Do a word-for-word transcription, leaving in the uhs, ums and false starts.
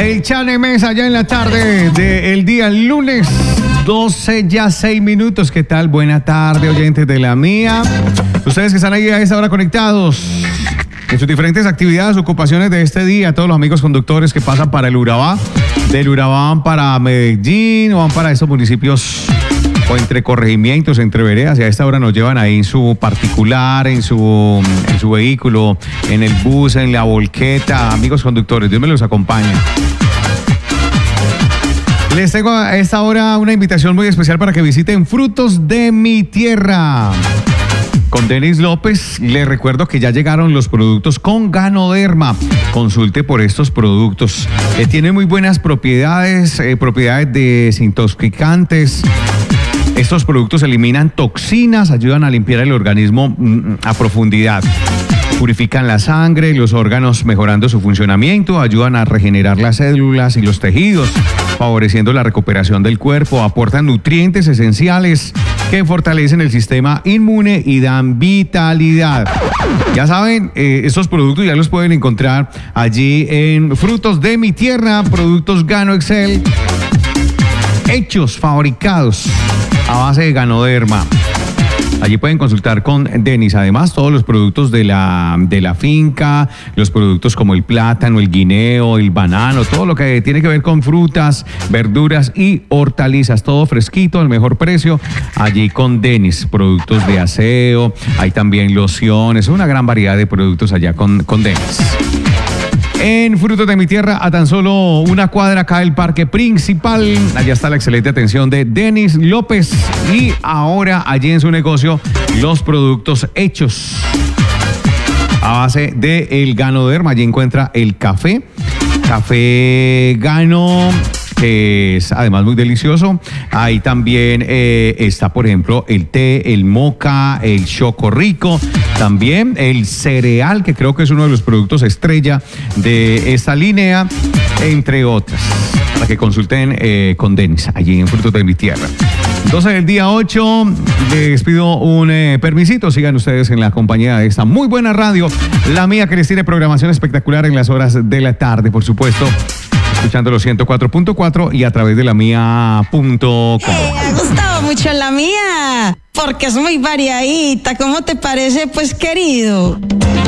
El Chane Mesa ya en la tarde del día lunes, doce ya seis minutos. ¿Qué tal? Buena tarde, oyentes de la mía. Ustedes que están ahí a esta hora conectados en sus diferentes actividades, ocupaciones de este día, todos los amigos conductores que pasan para el Urabá, del Urabá van para Medellín o van para estos municipios o entre corregimientos, entre veredas, y a esta hora nos llevan ahí en su particular, en su, en su vehículo, en el bus, en la volqueta. Amigos conductores, Dios me los acompañe. Les tengo a esta hora una invitación muy especial para que visiten Frutos de mi Tierra. Con Denis López, les recuerdo que ya llegaron los productos con Ganoderma. Consulte por estos productos. Eh, tienen muy buenas propiedades, eh, propiedades desintoxicantes. Estos productos eliminan toxinas, ayudan a limpiar el organismo mm, a profundidad. Purifican la sangre, los órganos mejorando su funcionamiento, ayudan a regenerar las células y los tejidos, favoreciendo la recuperación del cuerpo, aportan nutrientes esenciales que fortalecen el sistema inmune y dan vitalidad. Ya saben, eh, estos productos ya los pueden encontrar allí en Frutos de mi Tierra, productos Gano Excel, hechos, fabricados a base de Ganoderma. Allí pueden consultar con Denis. Además, todos los productos de la, de la finca, los productos como el plátano, el guineo, el banano, todo lo que tiene que ver con frutas, verduras y hortalizas, todo fresquito, al mejor precio, allí con Denis. Productos de aseo, hay también lociones, una gran variedad de productos allá con, con Denis. En Frutos de mi Tierra, a tan solo una cuadra acá del parque principal. Allá está la excelente atención de Denis López. Y ahora allí en su negocio, los productos hechos a base de el Ganoderma. Allí encuentra el café, café Gano, que es además muy delicioso. Ahí también eh, está, por ejemplo, el té, el moca, el choco rico, también el cereal, que creo que es uno de los productos estrella de esta línea, entre otras, para que consulten eh, con Denis, allí en Frutos de mi Tierra. doce del día ocho, les pido un eh, permisito, sigan ustedes en la compañía de esta muy buena radio, la mía, que les tiene programación espectacular en las horas de la tarde, por supuesto, escuchando los ciento cuatro punto cuatro y a través de la mía punto com. Eh, me ha gustado mucho la mía, porque es muy variadita. ¿Cómo te parece, pues, querido?